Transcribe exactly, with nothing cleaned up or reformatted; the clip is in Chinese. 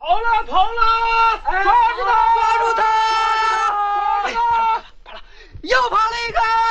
跑了跑了！抓住他！抓住他！ 哎，跑了跑了，又跑了一个！